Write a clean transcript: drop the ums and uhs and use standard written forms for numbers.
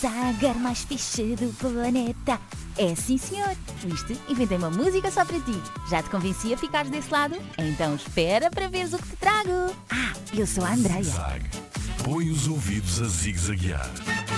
Tiger mais fixe do planeta. É sim, senhor. Viste? Inventei uma música só para ti. Já te convenci a ficares desse lado? Então espera para veres o que te trago. Eu sou a Andreia. Zig-zag. Põe os ouvidos a zigue-zaguear.